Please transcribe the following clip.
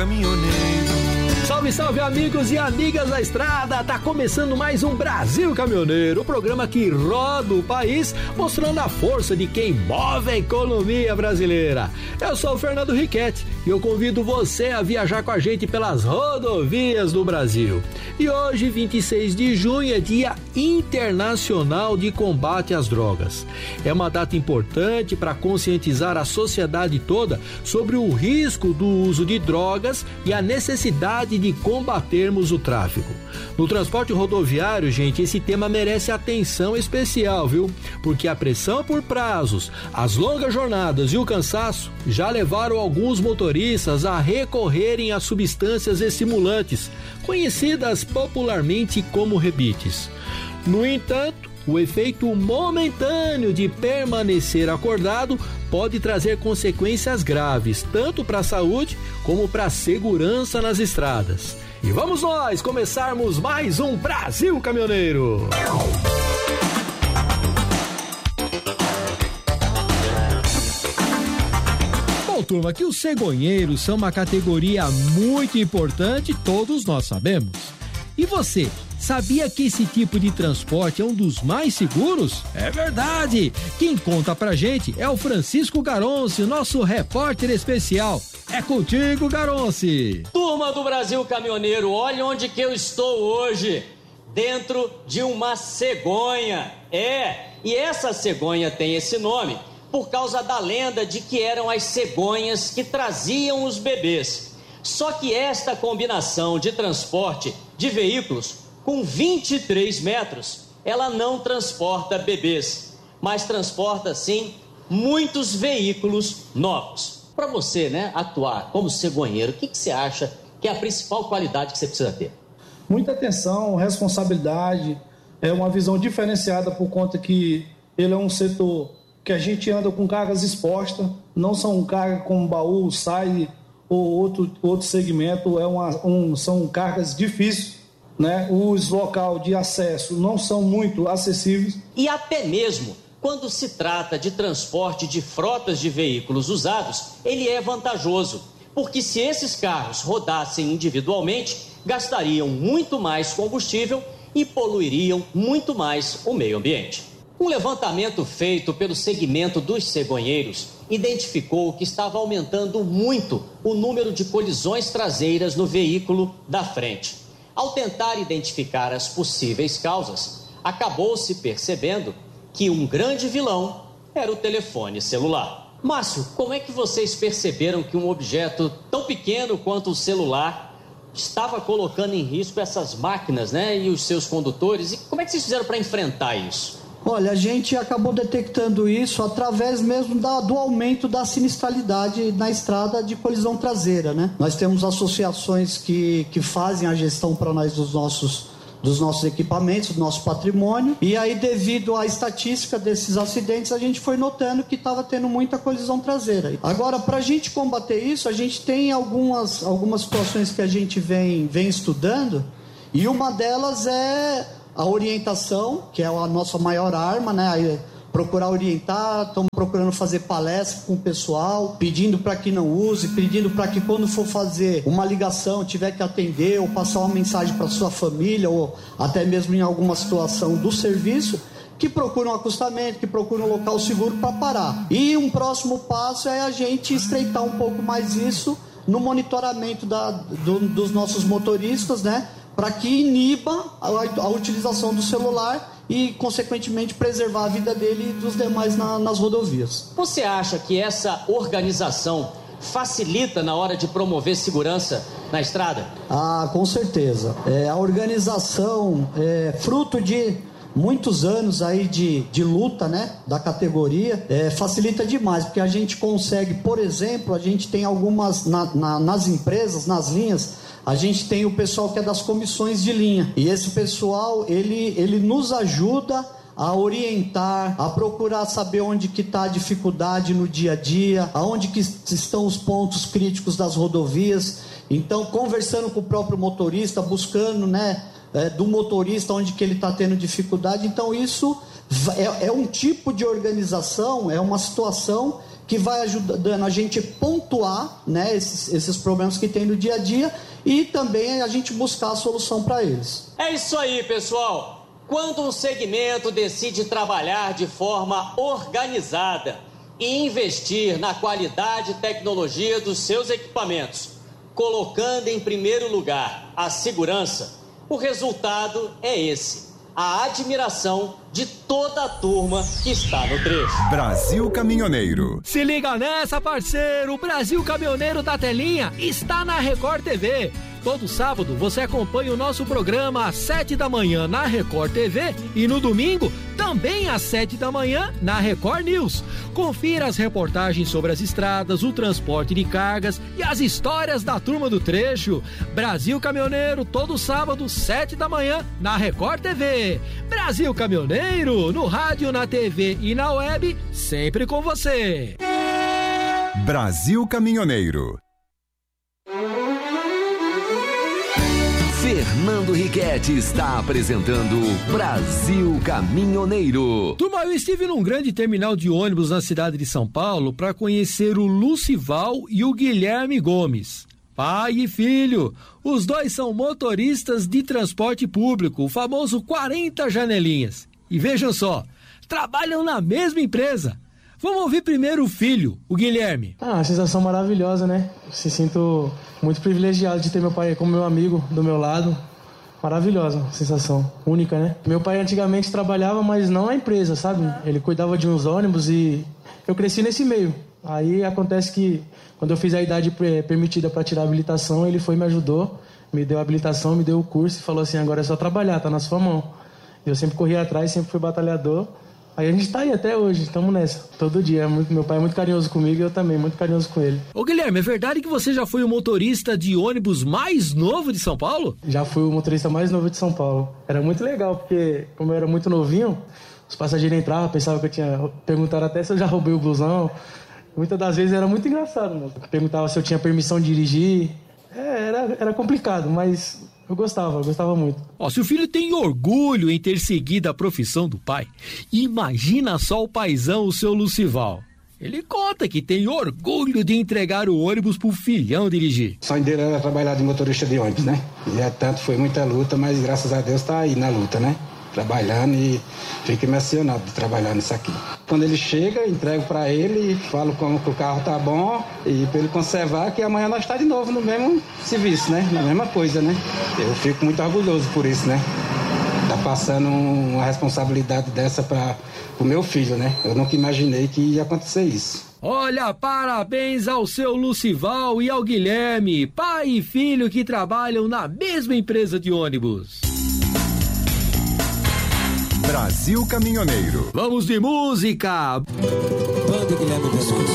Salve, salve, amigos e amigas da estrada! Tá começando mais um Brasil Caminhoneiro, o programa que roda o país, mostrando a força de quem move a economia brasileira. Eu sou o Fernando Riquetti e eu convido você a viajar com a gente pelas rodovias do Brasil. E hoje, 26 de junho, é Dia Internacional de Combate às Drogas. É uma data importante para conscientizar a sociedade toda sobre o risco do uso de drogas e a necessidade de combatermos o tráfico. No transporte rodoviário, gente, esse tema merece atenção especial, viu? Porque a pressão por prazos, as longas jornadas e o cansaço já levaram alguns motoristas a recorrerem a substâncias estimulantes, conhecidas popularmente como rebites. No entanto, o efeito momentâneo de permanecer acordado pode trazer consequências graves, tanto para a saúde como para a segurança nas estradas. E vamos nós começarmos mais um Brasil Caminhoneiro! Bom, turma, que os cegonheiros são uma categoria muito importante, todos nós sabemos. E você, sabia que esse tipo de transporte é um dos mais seguros? É verdade! Quem conta pra gente é o Francisco Garonci, nosso repórter especial. É contigo, Garonci! Turma do Brasil Caminhoneiro, olha onde que eu estou hoje. Dentro de uma cegonha. E essa cegonha tem esse nome por causa da lenda de que eram as cegonhas que traziam os bebês. Só que esta combinação de transporte de veículos com 23 metros, ela não transporta bebês, mas transporta, sim, muitos veículos novos. Para você, atuar como cegonheiro, o que você acha que é a principal qualidade que você precisa ter? Muita atenção, responsabilidade, é uma visão diferenciada por conta que ele é um setor que a gente anda com cargas expostas, não são cargas como baú, sai ou outro segmento, são cargas difíceis. Os locais de acesso não são muito acessíveis. E até mesmo quando se trata de transporte de frotas de veículos usados, ele é vantajoso, porque se esses carros rodassem individualmente, gastariam muito mais combustível e poluiriam muito mais o meio ambiente. Um levantamento feito pelo segmento dos cegonheiros identificou que estava aumentando muito o número de colisões traseiras no veículo da frente. Ao tentar identificar as possíveis causas, acabou-se percebendo que um grande vilão era o telefone celular. Márcio, como é que vocês perceberam que um objeto tão pequeno quanto o celular estava colocando em risco essas máquinas, e os seus condutores? E como é que vocês fizeram para enfrentar isso? Olha, a gente acabou detectando isso através mesmo do aumento da sinistralidade na estrada de colisão traseira, Nós temos associações que fazem a gestão para nós dos nossos equipamentos, do nosso patrimônio, e aí devido à estatística desses acidentes, a gente foi notando que estava tendo muita colisão traseira. Agora, para a gente combater isso, a gente tem algumas situações que a gente vem estudando, e uma delas é a orientação, que é a nossa maior arma, procurar orientar, estamos procurando fazer palestra com o pessoal, pedindo para que não use, pedindo para que quando for fazer uma ligação, tiver que atender ou passar uma mensagem para sua família ou até mesmo em alguma situação do serviço, que procure um acostamento, que procure um local seguro para parar. E um próximo passo é a gente estreitar um pouco mais isso no monitoramento dos nossos motoristas, para que iniba a utilização do celular e, consequentemente, preservar a vida dele e dos demais nas rodovias. Você acha que essa organização facilita na hora de promover segurança na estrada? Com certeza. A organização é fruto de muitos anos aí de luta, da categoria, facilita demais, porque a gente consegue, por exemplo, a gente tem algumas, nas empresas, nas linhas, a gente tem o pessoal que é das comissões de linha, e esse pessoal, ele nos ajuda a orientar, a procurar saber onde que está a dificuldade no dia a dia, aonde que estão os pontos críticos das rodovias. Então, conversando com o próprio motorista, buscando, do motorista onde que ele está tendo dificuldade. Então, isso é um tipo de organização, é uma situação que vai ajudando a gente pontuar, né, esses problemas que tem no dia a dia e também a gente buscar a solução para eles. É isso aí, pessoal. Quando um segmento decide trabalhar de forma organizada e investir na qualidade e tecnologia dos seus equipamentos, colocando em primeiro lugar a segurança, o resultado é esse: a admiração de toda a turma que está no trecho. Brasil Caminhoneiro. Se liga nessa, parceiro! O Brasil Caminhoneiro da Telinha está na Record TV. Todo sábado você acompanha o nosso programa às 7 da manhã na Record TV e no domingo também às 7 da manhã na Record News. Confira as reportagens sobre as estradas, o transporte de cargas e as histórias da turma do trecho. Brasil Caminhoneiro, todo sábado, 7 da manhã na Record TV. Brasil Caminhoneiro, no rádio, na TV e na web, sempre com você. Brasil Caminhoneiro. Fernando Riquetti está apresentando Brasil Caminhoneiro. Turma, eu estive num grande terminal de ônibus na cidade de São Paulo para conhecer o Lucival e o Guilherme Gomes. Pai e filho, os dois são motoristas de transporte público, o famoso 40 janelinhas. E vejam só, trabalham na mesma empresa. Vamos ouvir primeiro o filho, o Guilherme. Uma sensação maravilhosa, né? Me sinto muito privilegiado de ter meu pai como meu amigo do meu lado. Maravilhosa, sensação única, né? Meu pai antigamente trabalhava, mas não na empresa, sabe? Ele cuidava de uns ônibus e eu cresci nesse meio. Aí acontece que quando eu fiz a idade permitida para tirar a habilitação, ele foi e me ajudou, me deu a habilitação, me deu o curso e falou assim: agora é só trabalhar, tá na sua mão. Eu sempre corri atrás, sempre fui batalhador. Aí a gente tá aí até hoje, estamos nessa, todo dia. Meu pai é muito carinhoso comigo e eu também, muito carinhoso com ele. Ô Guilherme, é verdade que você já foi o motorista de ônibus mais novo de São Paulo? Já fui o motorista mais novo de São Paulo. Era muito legal, porque como eu era muito novinho, os passageiros entravam, pensavam que eu tinha... Perguntaram até se eu já roubei o blusão. Muitas das vezes era muito engraçado, mano. Perguntava se eu tinha permissão de dirigir. Era complicado, mas... Eu gostava muito. Se o filho tem orgulho em ter seguido a profissão do pai, imagina só o paizão, o seu Lucival. Ele conta que tem orgulho de entregar o ônibus pro filhão dirigir. O sonho dele era trabalhar de motorista de ônibus, né? E foi muita luta, mas graças a Deus tá aí na luta, né? Trabalhando e fico emocionado de trabalhar nisso aqui. Quando ele chega, entrego para ele, falo como que o carro tá bom e para ele conservar que amanhã nós tá de novo no mesmo serviço, né? Na mesma coisa, né? Eu fico muito orgulhoso por isso, né? Tá passando uma responsabilidade dessa para o meu filho, né? Eu nunca imaginei que ia acontecer isso. Olha, parabéns ao seu Lucival e ao Guilherme, pai e filho que trabalham na mesma empresa de ônibus. Brasil Caminhoneiro. Vamos de música! Banda Guilherme Visconti.